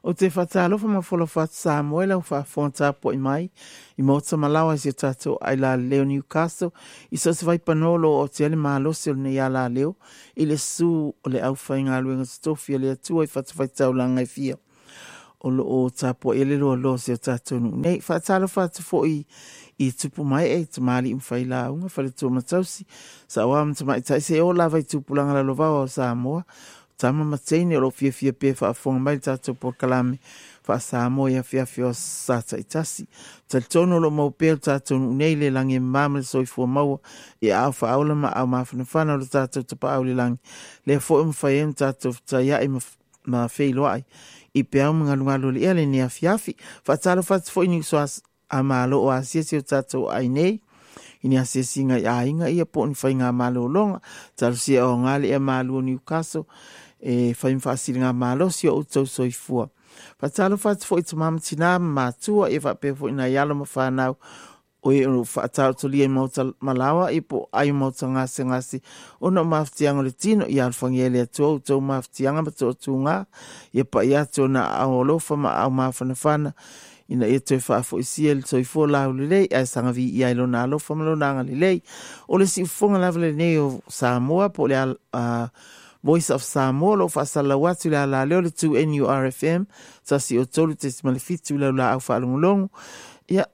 O te whatalofa ma wholo whatu Samoa lau whaafonta po i mai. I mauta malawa si o tatou ai la leo Newcastle. I so se vai panolo o te ale mahalosi o le nei ala leo. I le su o le au whainga aluenga stofi o le atua i whatawhaitau langa i fia. O lo o tapo e le lo si o tatou nu. Nei whatalofa te fo i tupu mai e te maali umwhaila unga whale tō matausi. Sa awam te mai tai se o lava i tupu langa la lovawa o Samoa. Tama matene o lo fia pe whaafonga mai tatou por kalame wha Samoa ia fia o sata itasi. Talitono lo mau pēr tatou unei le langi mamale soifua maua i au whaaula ma au mawhanawhana o lo tatou tapa au le langi. Le fo mwhai tatou taia i ma wheiloai. I pe au mga lungalu li ele ni a fiafi. Whatalo whatu fo ini so a malo o asiesi o tatou ai nei. Ini asiesi ngai a inga ia po ni whai ngā malo longa. Talu sia o ngali e malo o Newcastle. E whai mwhaasiri ngā malo si o utau soifua. Whatalo whatu fo i te mamatina mātua e whape fo ina ialo ma whanau. O e whaatau to lia i mauta malawa i po ai mauta ngase. Ono mawhatianga le tino i alwhangi ele atua utau mawhatianga ma tō tūngā. I pa i ato na au olofa ma au mawhanawhana. Ina e toi whaafo i sia le toi fo lau le lei. Ai sangavi i ailo na alofa ma lo nanga le lei. O le si ufonga lava le nei o Samoa po le Voice of Samoa lo whaasala watu le ala leo le 2NURFM. Tasi o tolu te simalefitu le la au whaalongolongo. Ia.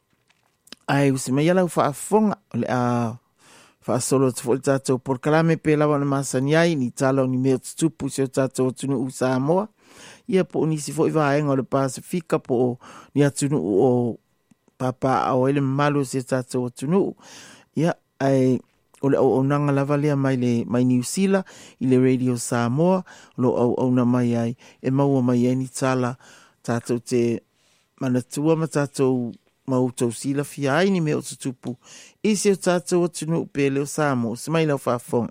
Ai usi mai ala whaafonga le whaasolo te fo tatou por kalame pe lawa na masaniai ni tala ni meo tutupu se o tatou tunu u Samoa. Ia po nisi fo i vaenga o le Pasifika po ni atunu o papa au ele malu se tatou tunu. Ia ai o le au nanga lava lea mai New Zealand i le Radio Samoa lo au na mai ai e maua mai e ni tala tatou te manatua ma tatou mautou sila fia ai ni meo tutupu isi o tatou tunu pele o Samoa se mai lau whaafonga.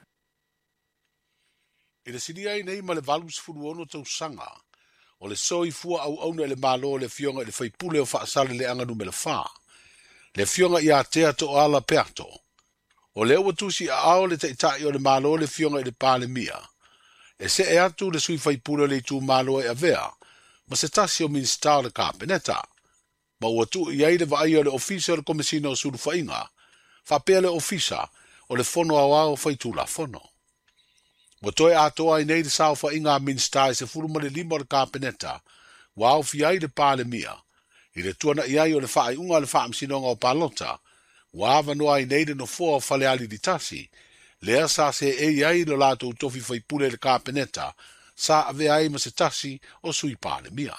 I le sini ai nei ma le valus furu ono tau sanga o le soi fua au auna le malo le fionga le whaipule o whaasale le anganu me le wha. Le fionga i a tea to ala peato. O le ua tusi a ao le taitai o le malo le fionga i le pāle mia. E se e atu le sui whaipule le tu malo e avea, ma se tasi o min star le kāpeneta. Ma ua tu i aile va ai o le ofisa o le komisina o suru whainga, whapea le ofisa o le fono awa o whaitula fono. Wa toe atoa i nei le sao whainga min star se furuma le lima o le kāpeneta, wa au fi ai le pāle mia, i le tuana i ai o le whaai unga le whaamsinonga o pālota, wa ava noa i neide no fōa whale ali di tasi, lea sa se e iai lo lato utofi whaipule le kāpeneta, sa ave ai ma se tasi o sui pāle mia.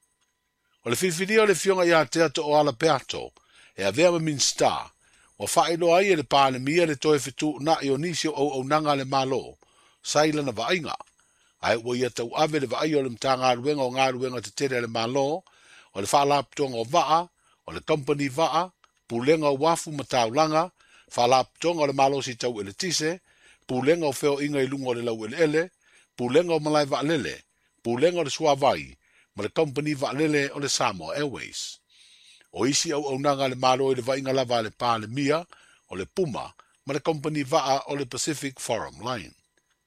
O le whiwhiria o le fionga ia tea to o ala peato, e avea ma min star, wa whaelo ai e le pāle mia le toe fitu na i o nisi o nanga le malo, saila na vainga. Ai ua ia tau ave le vai o le mta ngā ruenga o ngā ruenga te tere le malo, o le whaalaptonga o vaa, o le company vaa, pulenga o wafu mataulanga, whalaptonga o le malo si tau ele tise, pulenga o feo inga i lunga o le lau ele, pulenga o malai vaalele, pulenga o le suavai, ma le company vaalele o le Samoa Airways. O isi au nanga le malo i le vainga lava le pāle mia, o le Puma, ma le company vaa o le Pacific Forum Line.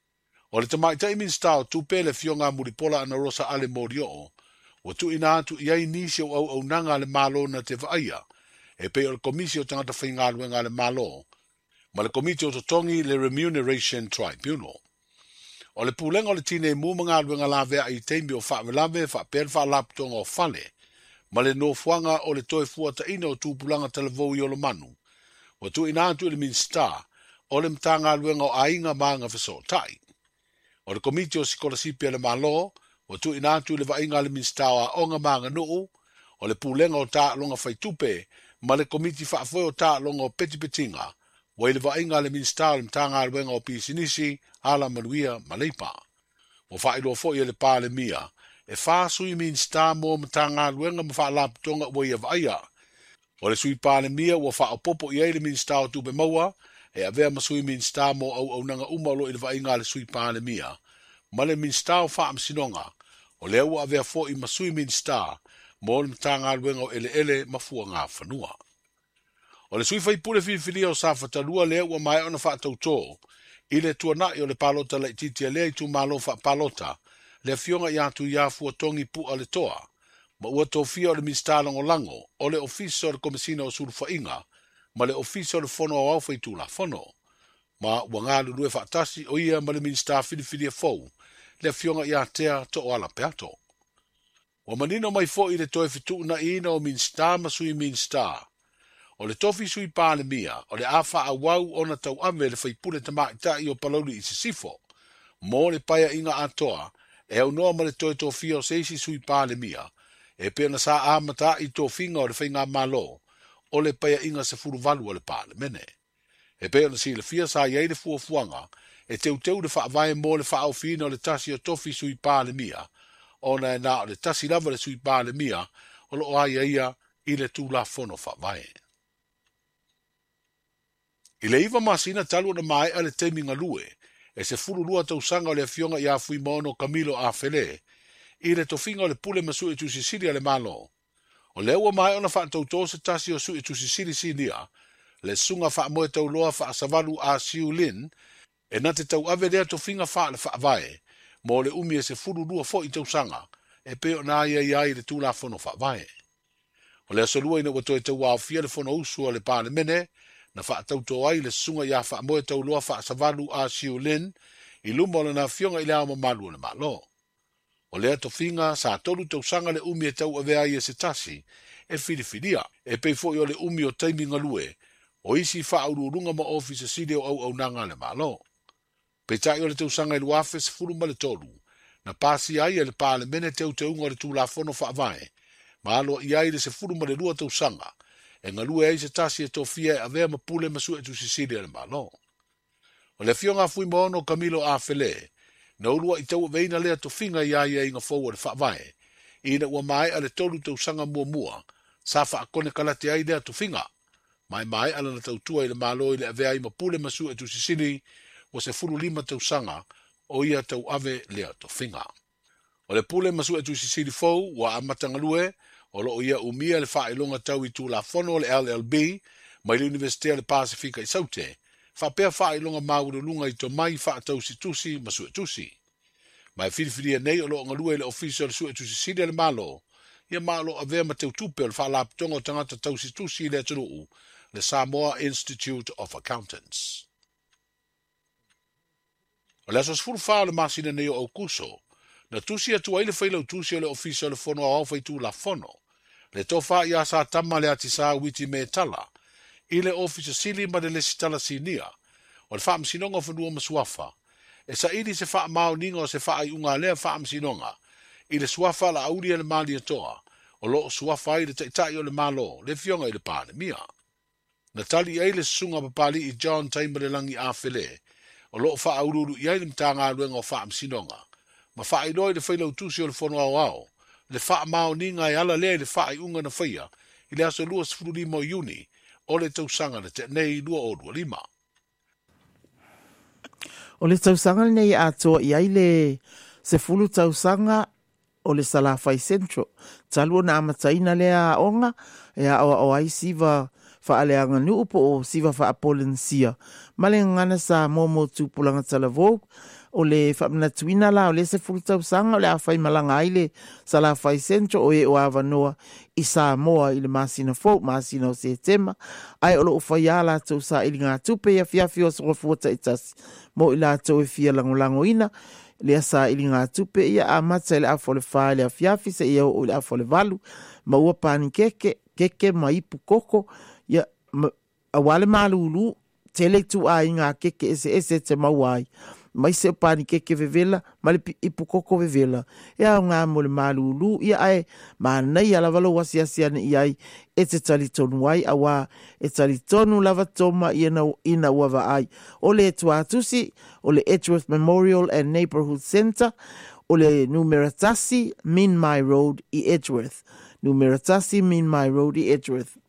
O le tamai taimin stao tupe le fionga muripola ana rosa ale morio, o tu ina atu iai nisi au nanga le malo na te vaia, e pe o le komisi o tangata whainga luenga le malo, ma le komiti o totongi le Remuneration Tribunal. O le pulenga o le tine mu mga luenga la vea i teimi o whaavelave, whaapel whaalaptonga o fale, ma le no fuanga o le toe fuata ina o tūpulanga televou i o le manu, o tu ina atu le min star, o le mtanga luenga o ainga maanga whasotai. O le komiti o sikolasipi le malo, o tu ina atu le vainga le min star a onga maanga nuu, o le pulenga o ta longa whaitupe, ma le komiti whaafoe o ta longa o petipetinga, wa le vainga le min star le mtanga luenga o pisinisi, ala manuia maleipa. O whailo fo'i le pāle mia, e whaasui min star mo mtanga luenga ma whaalaptonga ua ia vaia. O le sui pāle mia ua whaapopo i le min star o tupe maua, e avea masui min star mo au nanga umalo i le vainga le sui pāle mia, ma le min star o whaam sinonga, o le ua avea fo'i masui min star, mo le mtanga luenga o ele mafua ngā whanua. O le sui whaipule whiwhiria o sa whatalua le ua mai ona whaatautō, i le tuanai o le palota le ititia le i tu malo wha palota, le fionga ia tu ia fua tongi pu ale toa, ma ua tofia o le minista lango, o le ofisa o le komisina o sulufainga, ma le ofisa o le fono au faitu la fono. Ma ua ngā lulue whaatasi o ia ma le minista filifili e fau, le fionga ia tea to o ala peato. Wa manino mai fo i le toe fitu na ina o minsta masui minsta. O le tofi sui pāle mia, o le awha a wau o na tau ame le whaipule te maitai o palauli i sifo. Mō le paia inga atoa, e au noa ma le toe tofia o seisi sui pāle mia, e pēna sa amata i tofinga o le whainga malo, o le paia inga se furu valu o le pāle mene. E pēna si le fia sa iei le fuafuanga, e teu le whaavae mō le whaafina o le tasi o tofi sui pāle mia, ona e nā o le tasi lava le sui pāle mia, o lo aia ia i le tū la fono whaavae. I le iwa masina talu na mai ale teiminga lue, e se furu lua tausanga o le fionga i a fui mono Camilo a Fele, i le tofinga o le pule masu e tu sisiri ale malo. O le ua mai ona wha tauto se tasi o su e tu sisiri sinia, le sunga wha moe tau loa wha savalu a siulin, e na te tau ave lea tofinga wha le wha vae, mo le umi e se furu lua fo i tausanga, e peo na ia i le tū la fono wha vae. O le asolua ina watoe tau au fia le fono usu o le pāne mene, na wha tauto ai le sunga ia wha moe tau loa wha savalu a siulin, i luma o na fionga i lea o mamalu na malo. O lea tofinga sa tolu tausanga le umi e tau ave ai e se tasi, e filifilia, e pei fo i o le umi o taiminga lue, o isi wha aururunga ma ofisa sile o au nanga le malo. Pei tai o le tausanga i luafe se furu ma le tolu, na pasi ai e le pāle mene teu unga le tū la fono wha avae, ma alo i ai le se furu ma le lua tausanga, e ngalue ai se tasi e tofia e avea ma pule masu e tu sisile le malo. O le fionga fui maono Camilo a Fele, na urua i tau veina lea tofinga i ai e inga fau le wha avae, i na ua mai ale tolu tausanga mua, sa wha akone kalate ai lea tofinga, mai ala na tautua i le malo i le avea i ma pule masu e tu sisili, o se furu lima tausanga o ia tau ave lea tofinga. O le pule masu e tu sisili fau, wa amatangalue, o lo ia umia le wha ilonga tau i tū la fono le LLB, mai le Universitea le Pasifika i Saute, wha pea wha ilonga maurulunga i to mai wha tausi tusi masu e tusi. Mai whiriwhiria nei o lo ngalue le official su e tusi sile le malo, ia malo avea ma teu tupe o le wha laptonga o tangata tausi tusi le aturuu, le Samoa Institute of Accountants. O le asos furu wha le masina nei o au kuso, na tusi atu aile whailau tusi o le official le fono au whaitu la fono, le tofa ia sa tama le ati sa witi me tala, i le ofisa sili ma le sitala sinia, o le wha msinonga whanua masuafa, e sa ili se wha mao ninga o se wha ai unga lea wha msinonga, i le suafa la auria le mali atoa, o lo suafa i le taitai o le malo, le fionga i le pāne mia. Na tali ai le sunga papali i John Taima le langi a Fele, o lo wha aururu i ai le mtanga aluenga o wha msinonga, ma wha i loi le whailau tusi o le fono au au, le wha mao ninga i ala lea le wha ai unga na whaia, i le aso lua sifuru lima o Iuni, o le tausanga le te nei lua o lua lima. O le tausanga nei atoa i ai le se fulu tausanga o le Salafai Central. Talua na amataina lea onga, ea o ai siva whaaleanga nuupo o siva whaapolensia. Male ngana sa momo tupulanga talavou, o le whaamnatuina la o le se fulu tausanga o le awhai malanga ai le Salafai Central o e o awanoa i Samoa i le masina fau, masina o se tema. Ai o lo ufai ala tau sa ili ngā tupe ia fiafi o sorofuata i tasi. Mo i la tau e fia langolango ina, le asa ili ngā tupe ia a mata i le afo le wha le a fiafi se ia o le afo le valu. Ma ua pani keke ma ipu koko, ia a wale malulu, tele tu a inga keke ese te mauai. Mai se pani keke vevela, ma le ipu koko vevela. Ia o ngā mo le malulu, ia ai, ma nei ala walo wasi asiane iai, e te talitonu ai, awa e talitonu lava toma ina uava ai. O le tuatusi, o le Edgeworth Memorial and Neighborhood Center, o le Numeratasi Min My Road i Edgeworth. Numeratasi Min My Road i Edgeworth.